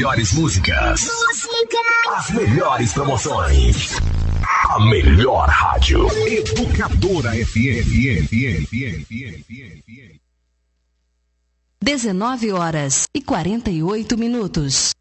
melhores músicas. As melhores promoções. A melhor rádio. Educadora FM. 19h48.